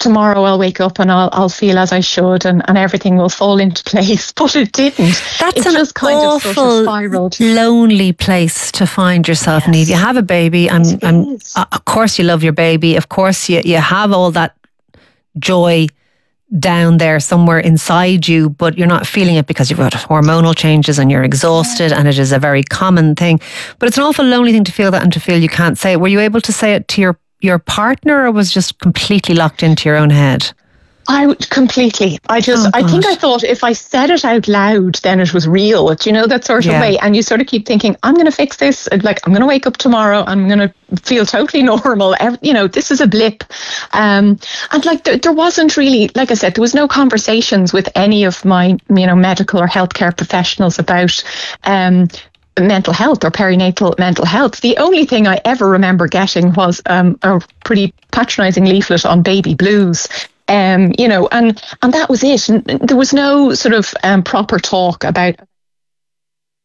tomorrow I'll wake up and I'll feel as I should, and everything will fall into place. But it didn't. That's an just kind awful, of sort of spiraled. Lonely place to find yourself, Niamh. You have a baby. Of course you love your baby. Of course you have all that joy down there somewhere inside you, but you're not feeling it because you've got hormonal changes and you're exhausted, and it is a very common thing. But it's an awful lonely thing to feel that, and to feel you can't say it. Were you able to say it to your partner, or was just completely locked into your own head? Completely. I think I thought if I said it out loud, then it was real, that sort of way. And you sort of keep thinking, I'm going to fix this. Like, I'm going to wake up tomorrow. I'm going to feel totally normal. This is a blip. And like, there wasn't really, like I said, there was no conversations with any of my, medical or healthcare professionals about, mental health or perinatal mental health. The only thing I ever remember getting was a pretty patronising leaflet on baby blues. And that was it. And there was no sort of proper talk about